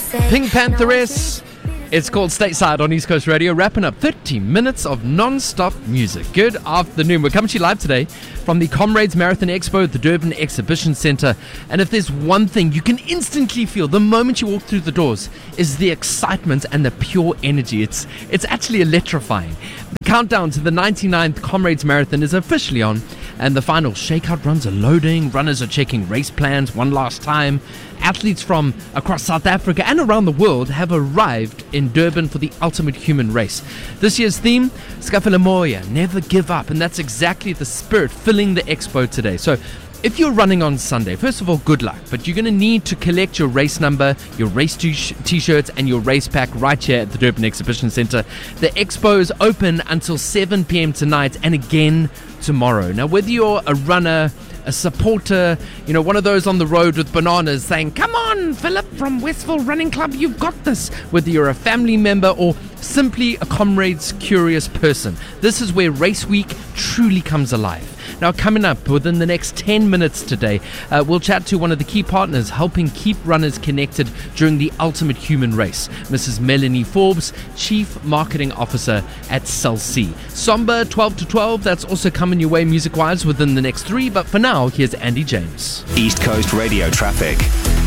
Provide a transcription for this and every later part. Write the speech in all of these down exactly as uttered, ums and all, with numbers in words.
Pink Pantheress. It's called Stateside on East Coast Radio, wrapping up thirty minutes of non-stop music. Good afternoon. We're coming to you live today from the Comrades Marathon Expo at the Durban Exhibition Centre. And if there's one thing you can instantly feel the moment you walk through the doors, is the excitement and the pure energy. It's it's actually electrifying. The countdown to the ninety-ninth Comrades Marathon is officially on, and the final shakeout runs are loading. Runners are checking race plans one last time. Athletes from across South Africa and around the world have arrived in Durban for the ultimate human race. This year's theme, Skafela Moya, never give up, and that's exactly the spirit filling the expo today. So if you're running on Sunday, first of all, good luck, but you're going to need to collect your race number, your race t- t-shirts and your race pack right here at the Durban Exhibition Centre. The expo is open until seven p.m. tonight and again tomorrow. Now, whether you're a runner, a supporter, you know, one of those on the road with bananas saying, "Come on, Philip from Westville Running Club, you've got this." Whether you're a family member or simply a Comrades curious person, this is where Race Week truly comes alive. Now, coming up within the next ten minutes today, uh, we'll chat to one of the key partners helping keep runners connected during the ultimate human race, Missus Melanie Forbes, Chief Marketing Officer at Cell C. Somber twelve to twelve, that's also coming your way music-wise within the next three, but for now, here's Andy James. East Coast Radio traffic.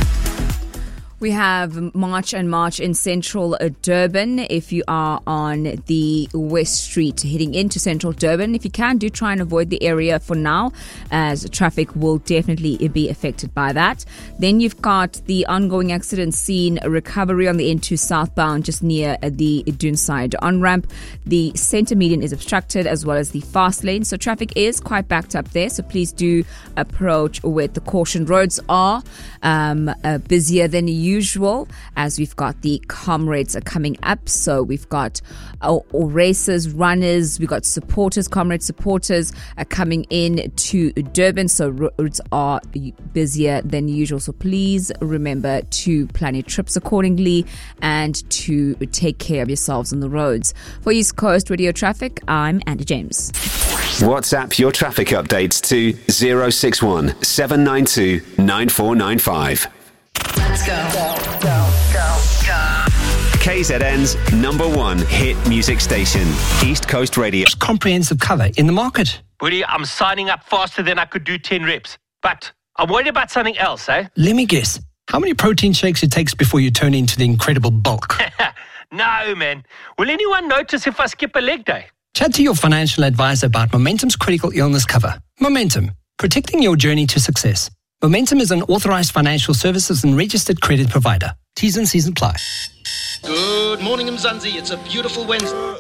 We have March and March in central Durban. If you are on the West Street heading into central Durban, if you can, do try and avoid the area for now, as traffic will definitely be affected by that. Then you've got the ongoing accident scene recovery on the N two southbound just near the Duneside on-ramp. The centre median is obstructed as well as the fast lane, so traffic is quite backed up there, so please do approach with the caution. Roads are um, uh, busier than usual. usual as we've got the Comrades are coming up, so we've got our, our racers, runners, we've got supporters, Comrade supporters are coming in to Durban, so roads are busier than usual, so please remember to plan your trips accordingly and to take care of yourselves on the roads. For East Coast Radio Traffic, I'm Andy James. WhatsApp your traffic updates to zero six one seven nine two nine four nine five. Let's go. Go, go, go, go. K Z N's number one hit music station, East Coast Radio. Comprehensive cover in the market. Woody, I'm signing up faster than I could do ten reps. But I'm worried about something else, eh? Let me guess. How many protein shakes it takes before you turn into the incredible bulk? No, man. Will anyone notice if I skip a leg day? Chat to your financial advisor about Momentum's critical illness cover. Momentum, protecting your journey to success. Momentum is an authorized financial services and registered credit provider. T's and C's apply. Good morning, Mzansi. It's a beautiful Wednesday.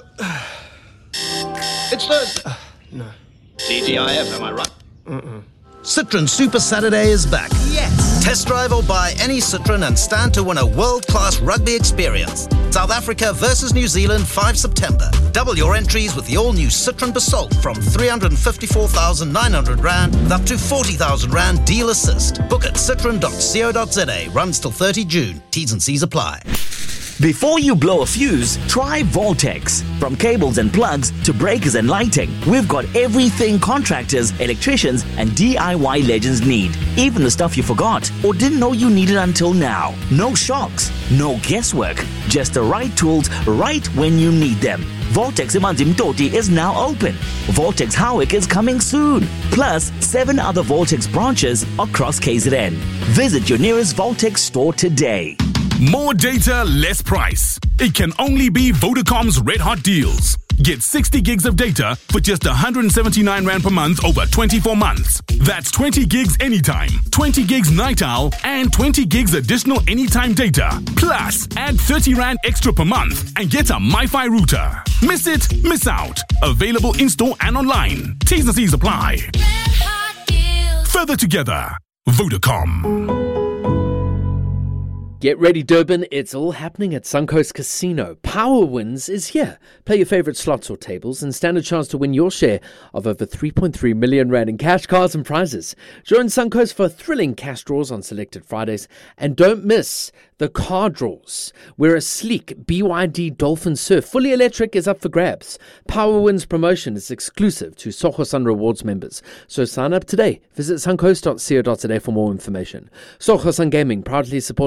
It's Thursday. Uh, no. T G I F, am I right? Uh-uh. Citroen Super Saturday is back. Yes! Test drive or buy any Citroen and stand to win a world-class rugby experience. South Africa versus New Zealand, the fifth of September. Double your entries with the all-new Citroen Basalt from three hundred fifty-four thousand nine hundred rand with up to forty thousand rand deal assist. Book at citroen dot co dot za. Runs till thirtieth of June. T's and C's apply. Before you blow a fuse, try Voltex. From cables and plugs to breakers and lighting, we've got everything contractors, electricians, and D I Y legends need. Even the stuff you forgot or didn't know you needed until now. No shocks, no guesswork, just the right tools right when you need them. Voltex Imanzi Mtoti is now open. Voltex Howick is coming soon. Plus, seven other Voltex branches across K Z N. Visit your nearest Voltex store today. More data, less price. It can only be Vodacom's Red Hot Deals. Get sixty gigs of data for just one hundred seventy-nine rand per month over twenty-four months. That's twenty gigs anytime, twenty gigs night owl, and twenty gigs additional anytime data. Plus, add thirty rand extra per month and get a MiFi router. Miss it, miss out. Available in-store and online. T's and C's apply. Further together, Vodacom. Get ready, Durban. It's all happening at Suncoast Casino. Power Wins is here. Play your favorite slots or tables and stand a chance to win your share of over three point three million rand in cash, cars and prizes. Join Suncoast for thrilling cash draws on selected Fridays. And don't miss the car draws, where a sleek B Y D Dolphin Surf fully electric is up for grabs. Power Wins promotion is exclusive to Soho Sun Rewards members. So sign up today. Visit suncoast dot co dot za for more information. Soho Sun Gaming proudly supports the national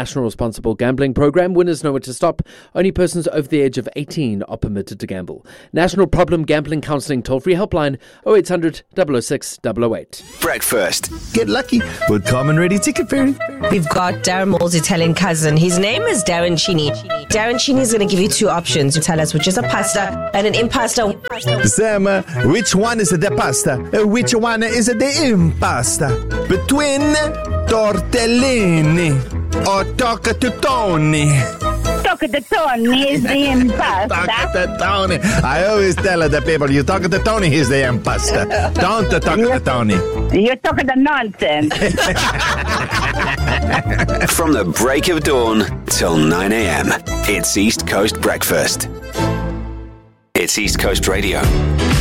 National Responsible Gambling Program. Winners know where to stop. Only persons over the age of eighteen are permitted to gamble. National Problem Gambling Counselling toll-free helpline oh eight hundred, double oh six, double oh eight. Breakfast. Get lucky with Common Ready Ticket Fairy. We've got Darren Moore's Italian cousin. His name is Darren Chini. Darren Chini is going to give you two options to tell us which is a pasta and an impasto. Sam, uh, which one is the pasta? Uh, which one is the impasta? Between tortellini or toccatutoni? Toccatutoni is the impasta. Toccatutoni. I always tell the people, you toccatutoni is the impasta. Don't toccatutoni. You're talking the nonsense. From the break of dawn till nine a.m. It's East Coast Breakfast. It's East Coast Radio.